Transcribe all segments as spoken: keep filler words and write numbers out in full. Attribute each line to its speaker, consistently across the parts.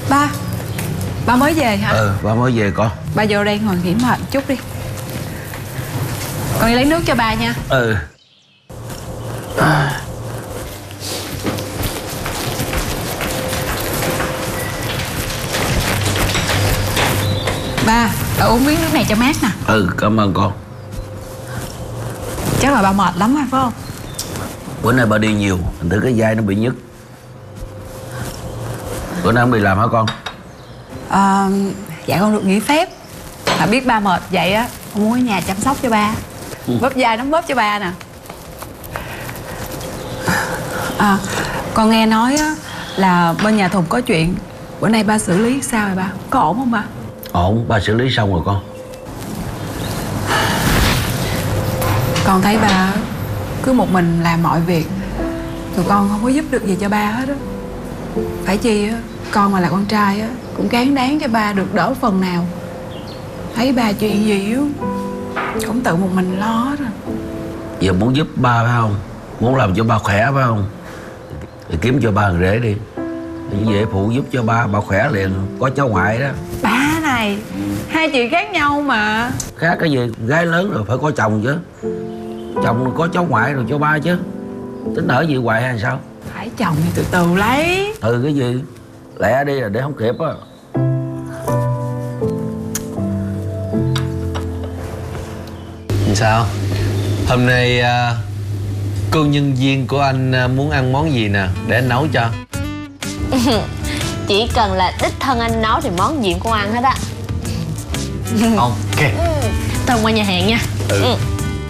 Speaker 1: Ba, ba mới về hả?
Speaker 2: Ừ, ba mới về con.
Speaker 1: Ba vô đây ngồi nghỉ mệt chút đi. Con đi lấy nước cho ba nha.
Speaker 2: Ừ. À.
Speaker 1: Ba, ba uống miếng nước này cho mát nè.
Speaker 2: Ừ, cảm ơn con.
Speaker 1: Chắc là ba mệt lắm rồi phải không?
Speaker 2: Bữa nay ba đi nhiều, thành thử cái vai nó bị nhức. Bữa nay không đi làm hả con?
Speaker 1: À, dạ con được nghỉ phép. Mà biết ba mệt vậy á, con muốn ở nhà chăm sóc cho ba. Ừ. Bóp vai nắm bóp cho ba nè. À, con nghe nói á, là bên nhà Thục có chuyện. Bữa nay ba xử lý sao rồi ba? Có ổn không ba?
Speaker 2: Ổn, ba xử lý xong rồi con.
Speaker 1: Con thấy ba cứ một mình làm mọi việc, tụi con không có giúp được gì cho ba hết á. Phải chi á, con mà là con trai á cũng cán đáng cho ba được đỡ phần nào. Thấy ba chuyện gì á cũng tự một mình lo hết rồi.
Speaker 2: Giờ muốn giúp ba phải không? Muốn làm cho ba khỏe phải không? Thì kiếm cho ba thằng rể đi. Như vậy phụ giúp cho ba, ba khỏe liền. Có cháu ngoại đó.
Speaker 1: Ba này, hai chuyện khác nhau mà.
Speaker 2: Khác cái gì? Gái lớn rồi phải có chồng chứ. Chồng có cháu ngoại rồi cho ba chứ. Tính ở gì hoài hay sao?
Speaker 1: Phải chồng thì từ từ lấy.
Speaker 2: Ừ cái gì? Lẹ đi là để không kịp á.
Speaker 3: Sao? Hôm nay à, cô nhân viên của anh à, muốn ăn món gì nè, để anh nấu cho.
Speaker 4: Chỉ cần là đích thân anh nấu thì món gì cũng ăn hết á.
Speaker 3: Ok.
Speaker 4: Ừ. Tôi qua nhà hàng nha.
Speaker 3: Ừ.
Speaker 4: Ừ.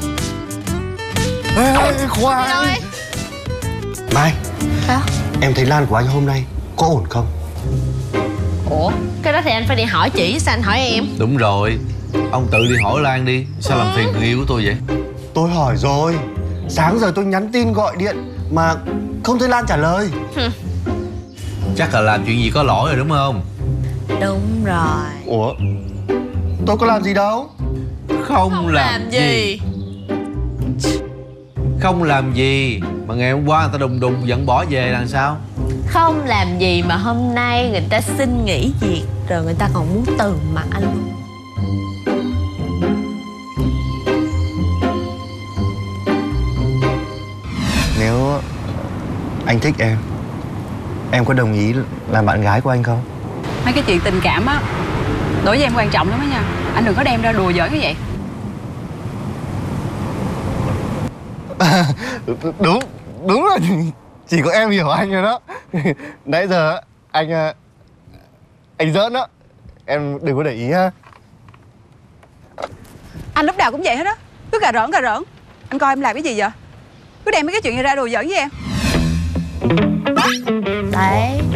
Speaker 5: Ê, ê, khoan.
Speaker 4: Đâu ấy?
Speaker 5: Mai,
Speaker 4: Sao?
Speaker 5: em thấy Lan của anh hôm nay có ổn không?
Speaker 4: Ủa, cái đó thì anh phải đi hỏi chị, sao anh hỏi em?
Speaker 3: Đúng rồi. Ông tự đi hỏi Lan đi. Sao làm phiền người yêu của tôi vậy?
Speaker 5: Tôi hỏi rồi. Sáng giờ tôi nhắn tin gọi điện mà không thấy Lan trả lời.
Speaker 3: Chắc là làm chuyện gì có lỗi rồi đúng không?
Speaker 4: Đúng rồi.
Speaker 5: Ủa, tôi có làm gì đâu.
Speaker 3: Không,
Speaker 4: Không
Speaker 3: làm,
Speaker 4: làm gì.
Speaker 3: Không làm gì. Mà ngày hôm qua người ta đùng đùng dẫn bỏ về là sao?
Speaker 4: Không làm gì mà hôm nay người ta xin nghỉ việc, rồi người ta còn muốn từ mặt anh luôn.
Speaker 5: Nếu anh thích em, em có đồng ý làm bạn gái của anh không?
Speaker 1: Mấy cái chuyện tình cảm á đối với em quan trọng lắm á nha. Anh đừng có đem ra đùa giỡn như vậy.
Speaker 5: À, đúng, đúng là chỉ có em hiểu anh rồi đó. Nãy giờ anh anh giỡn đó. Em đừng có để ý ha.
Speaker 1: Anh lúc nào cũng vậy hết á. Cứ cà rỡn cà rỡn. Anh coi em làm cái gì vậy? Cứ đem mấy cái chuyện này ra đùa giỡn với em.
Speaker 4: Đấy,